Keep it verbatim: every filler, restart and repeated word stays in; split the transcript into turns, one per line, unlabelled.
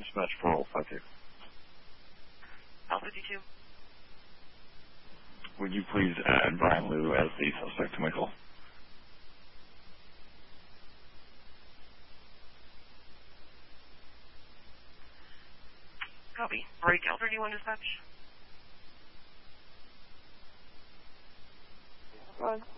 dispatch four oh five two.
Alpha fifty-two.
Would you please add Brian Liu as the suspect to my call?
Copy. Break L thirty-one dispatch.
What?